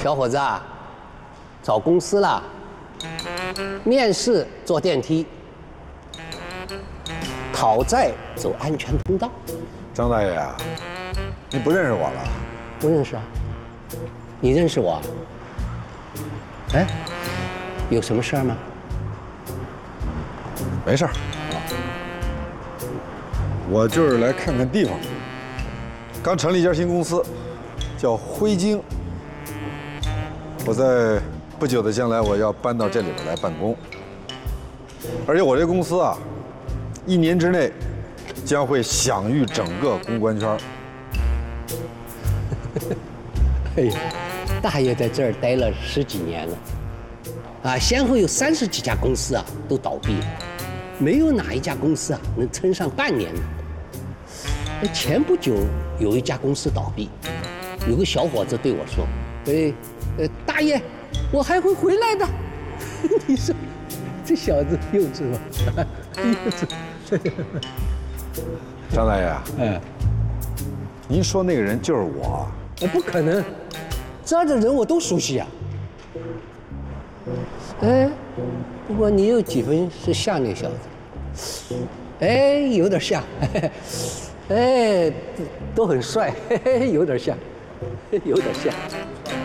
小伙子啊，找公司啦，面试坐电梯，讨债走安全通道。 张大爷啊，你不认识我了？ 不认识啊？你认识我啊？哎，有什么事儿吗？ 没事儿，我就是来看看地方。刚成立一家新公司，叫辉晶。我在不久的将来我要搬到这里边来办公，而且我这公司啊，1年之内将会享誉整个公关圈。 哎呀，大爷在这儿待了10几年了，啊，先后有30几家公司啊都倒闭了，没有哪一家公司啊能撑上半年的。前不久有一家公司倒闭，有个小伙子对我说：“大爷，我还会回来的。”你说这小子幼稚吗？幼稚。 张大爷，您说那个人就是我？ 不可能，这样的人我都熟悉啊。哎，不过你有几分是像那个小子，哎，有点像，哎，都很帅，有点像，有点像。